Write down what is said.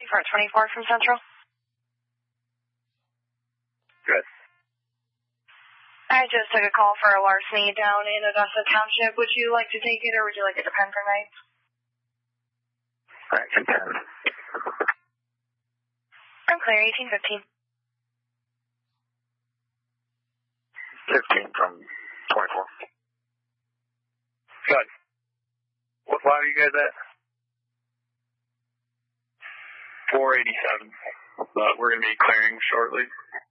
for 24 from Central. Good. I just took a call for a larceny down in Augusta Township. Would you like to take it, or would you like it to pen for night? All right, can pen. I'm clear, 1815. 15 from 24. Good. What flight are you guys at? 487. But we're going to be clearing shortly.